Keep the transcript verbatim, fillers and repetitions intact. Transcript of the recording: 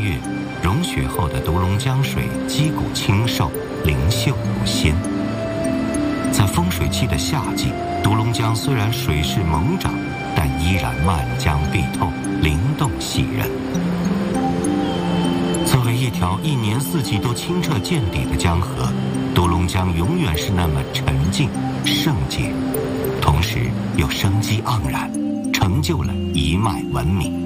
月，融雪后的独龙江水击鼓清瘦，灵秀如仙。在丰水期的夏季，独龙江虽然水势猛涨，但依然漫江碧透，灵动喜人。作为一条一年四季都清澈见底的江河，独龙江永远是那么沉静圣洁，同时又生机盎然，成就了一脉文明。